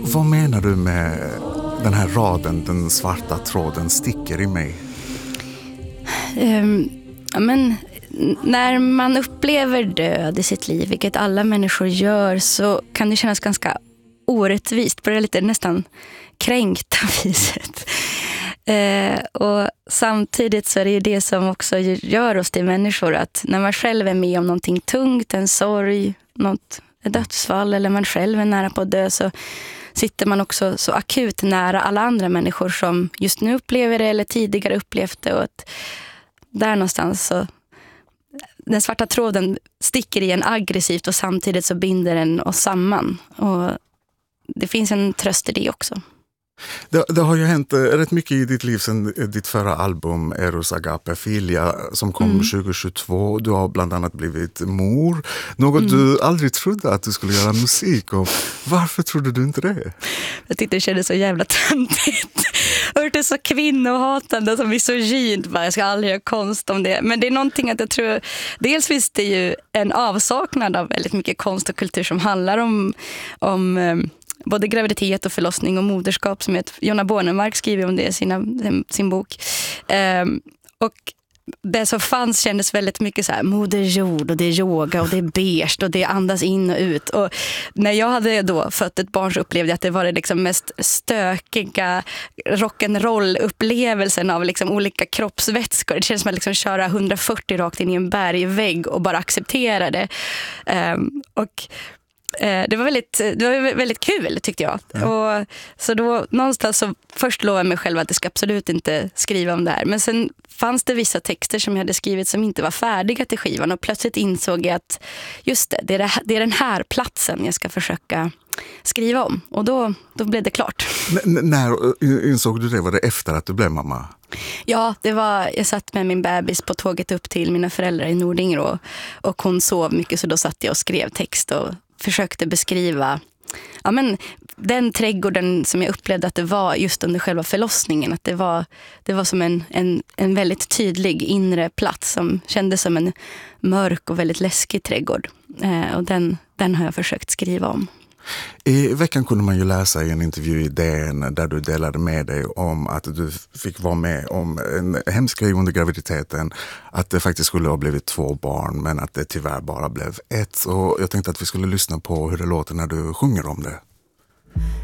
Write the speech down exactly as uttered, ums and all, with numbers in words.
vad menar du med den här raden, den svarta tråden sticker i mig? Um, ja, men när man upplever död i sitt liv, vilket alla människor gör, så kan det kännas ganska orättvist på det lite nästan kränkta viset. Eh, och samtidigt så är det ju det som också gör oss till människor, att när man själv är med om någonting tungt, en sorg, något ett dödsfall, eller man själv är nära på att dö, så sitter man också så akut nära alla andra människor som just nu upplever det eller tidigare upplevt det, och att där någonstans så den svarta tråden sticker i en aggressivt och samtidigt så binder den oss samman, och det finns en tröst i det också. Det, det har ju hänt rätt mycket i ditt liv sedan ditt förra album Eros Agape Filia som kom mm. tjugohundratjugotvå. Du har bland annat blivit mor. Något mm. du aldrig trodde att du skulle göra musik om. Varför trodde du inte det? Jag tyckte det kändes så jävla töntigt. Jag hörde så kvinnohatande som misogynt. Jag ska aldrig göra konst om det. Men det är någonting att jag tror... Dels finns det ju en avsaknad av väldigt mycket konst och kultur som handlar om... om både graviditet och förlossning och moderskap, som ett, Jonna Bornemark skriver om det i sina, sin bok. Um, och det som fanns kändes väldigt mycket så här moder jord, och det är yoga och det är beige och det andas in och ut. Och när jag hade då fött ett barn så upplevde jag att det var det liksom mest stökiga rock'n'roll-upplevelsen av liksom olika kroppsvätskor. Det känns som att liksom köra hundrafyrtio rakt in i en bergvägg och bara acceptera det. Um, och Det var, väldigt, det var väldigt kul, tyckte jag. Ja. Och så då någonstans så först lovade jag mig själv att jag ska absolut inte skriva om det här. Men sen fanns det vissa texter som jag hade skrivit som inte var färdiga till skivan. Och plötsligt insåg jag att just det, det är, det här, det är den här platsen jag ska försöka skriva om. Och då, då blev det klart. N- när insåg du det? Var det efter att du blev mamma? Ja, det var, jag satt med min bebis på tåget upp till mina föräldrar i Nordingrå. Och hon sov mycket, så då satt jag och skrev text och försökte beskriva ja, men den trädgården som jag upplevde att det var just under själva förlossningen. Att det var, det var som en, en, en väldigt tydlig inre plats som kändes som en mörk och väldigt läskig trädgård. Eh, och den, den har jag försökt skriva om. I veckan kunde man ju läsa i en intervju i D N där du delade med dig om att du fick vara med om en hemsk grej under graviditeten, att det faktiskt skulle ha blivit två barn men att det tyvärr bara blev ett. Och jag tänkte att vi skulle lyssna på hur det låter när du sjunger om det.